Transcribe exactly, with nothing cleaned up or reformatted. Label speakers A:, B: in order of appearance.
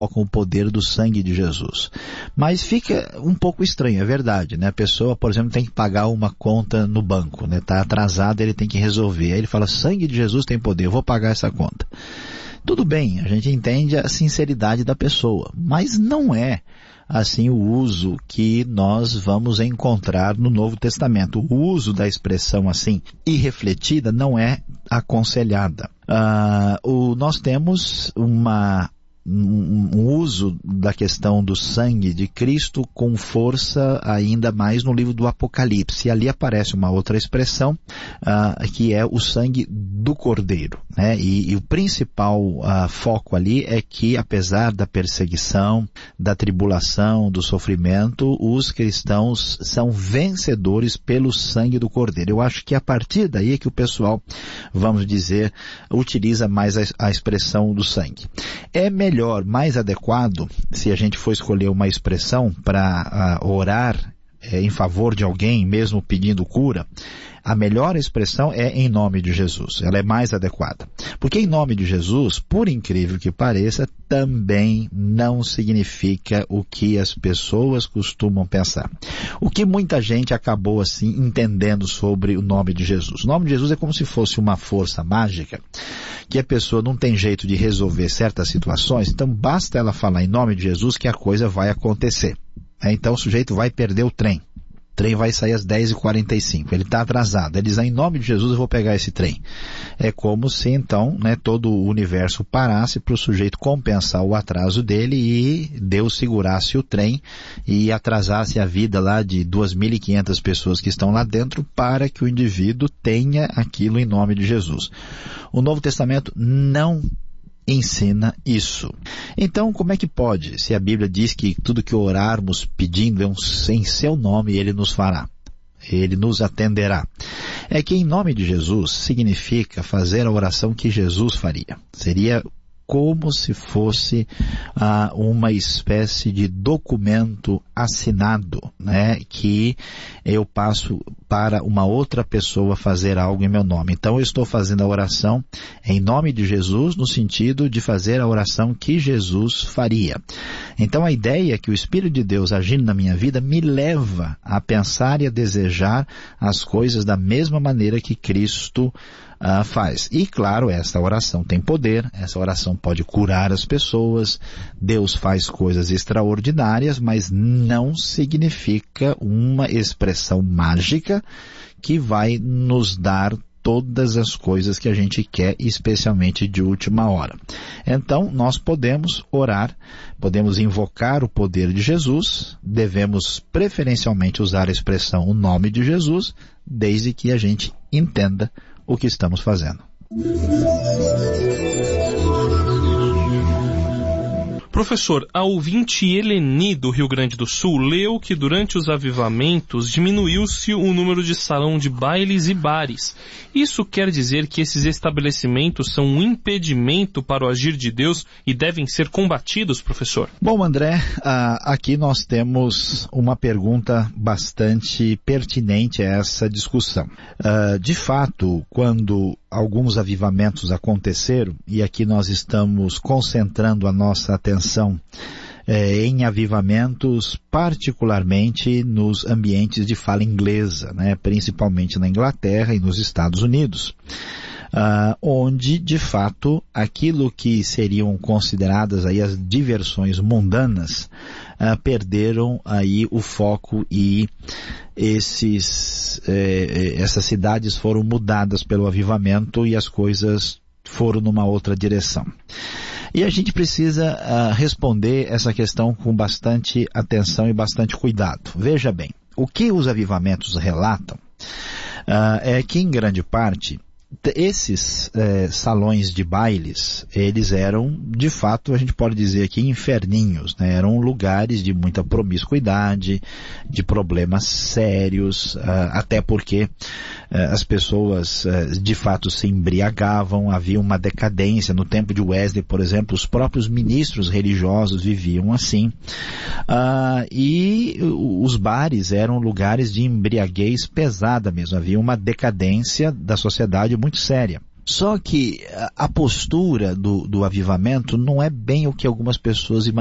A: com o poder do sangue de Jesus. Mas fica um pouco estranho, é verdade, né? A pessoa, por exemplo, tem que pagar uma conta no banco, né? Tá atrasado, ele tem que resolver. Aí ele fala, sangue de Jesus tem poder, eu vou pagar essa conta. Tudo bem, a gente entende a sinceridade da pessoa, mas não é assim o uso que nós vamos encontrar no Novo Testamento. O uso da expressão assim, irrefletida, não é aconselhada. Uh, o, nós temos uma Um, um uso da questão do sangue de Cristo com força ainda mais no livro do Apocalipse. E ali aparece uma outra expressão, uh, que é o sangue do Cordeiro, né? E, e o principal uh, foco ali é que, apesar da perseguição, da tribulação, do sofrimento, os cristãos são vencedores pelo sangue do Cordeiro. Eu acho que a partir daí é que o pessoal, vamos dizer, utiliza mais a, a expressão do sangue. É melhor melhor, mais adequado, se a gente for escolher uma expressão para uh, orar é, em favor de alguém, mesmo pedindo cura, a melhor expressão é em nome de Jesus. Ela é mais adequada. Porque em nome de Jesus, por incrível que pareça, também não significa o que as pessoas costumam pensar. O que muita gente acabou assim entendendo sobre o nome de Jesus. O nome de Jesus é como se fosse uma força mágica que a pessoa não tem jeito de resolver certas situações, então basta ela falar em nome de Jesus que a coisa vai acontecer. Então o sujeito vai perder o trem. O trem vai sair às dez e quarenta e cinco. Ele está atrasado. Ele diz, em nome de Jesus eu vou pegar esse trem. É como se então, né, todo o universo parasse para o sujeito compensar o atraso dele e Deus segurasse o trem e atrasasse a vida lá de duas mil e quinhentas pessoas que estão lá dentro para que o indivíduo tenha aquilo em nome de Jesus. O Novo Testamento não ensina isso. Então, como é que pode, se a Bíblia diz que tudo que orarmos pedindo é um, em seu nome, Ele nos fará, Ele nos atenderá? É que em nome de Jesus significa fazer a oração que Jesus faria. Seria como se fosse ah, uma espécie de documento assinado, né, que eu passo para uma outra pessoa fazer algo em meu nome. Então eu estou fazendo a oração em nome de Jesus, no sentido de fazer a oração que Jesus faria. Então a ideia é que o Espírito de Deus agindo na minha vida me leva a pensar e a desejar as coisas da mesma maneira que Cristo Uh, faz. E claro, essa oração tem poder, essa oração pode curar as pessoas, Deus faz coisas extraordinárias, mas não significa uma expressão mágica que vai nos dar todas as coisas que a gente quer, especialmente de última hora. Então, nós podemos orar, podemos invocar o poder de Jesus, devemos preferencialmente usar a expressão o nome de Jesus, desde que a gente entenda o que estamos fazendo.
B: Professor, a ouvinte Eleni do Rio Grande do Sul leu que durante os avivamentos diminuiu-se o número de salão de bailes e bares. Isso quer dizer que esses estabelecimentos são um impedimento para o agir de Deus e devem ser combatidos, professor?
A: Bom, André, uh, aqui nós temos uma pergunta bastante pertinente a essa discussão. Uh, de fato, quando alguns avivamentos aconteceram, e aqui nós estamos concentrando a nossa atenção eh, em avivamentos, particularmente nos ambientes de fala inglesa, né, principalmente na Inglaterra e nos Estados Unidos, uh, onde, de fato, aquilo que seriam consideradas aí as diversões mundanas, uh, perderam aí o foco e esses, eh, essas cidades foram mudadas pelo avivamento e as coisas foram numa outra direção. E a gente precisa uh, responder essa questão com bastante atenção e bastante cuidado. Veja bem, o que os avivamentos relatam uh, é que, em grande parte, esses eh, salões de bailes, eles eram, de fato, a gente pode dizer aqui, inferninhos, né? Eram lugares de muita promiscuidade, de problemas sérios, uh, até porque uh, as pessoas, uh, de fato, se embriagavam, havia uma decadência. No tempo de Wesley, por exemplo, os próprios ministros religiosos viviam assim, uh, e os bares eram lugares de embriaguez pesada mesmo, havia uma decadência da sociedade muito séria. Só que a postura do, do avivamento não é bem o que algumas pessoas imaginam.